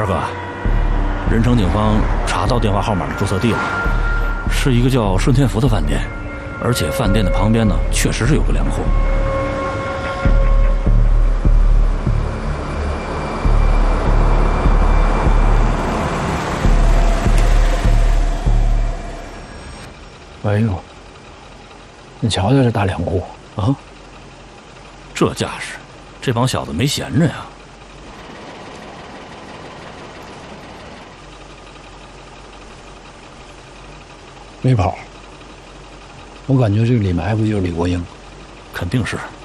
川哥，任城警方查到电话号码的注册地了，是一个叫顺天福的饭店，而且饭店的旁边呢，确实是有个粮库。 哎呦，你瞧瞧这大粮库啊！ 这架势，这帮小子没闲着呀。 没跑，我感觉这个里埋伏就是李国英。 肯定是。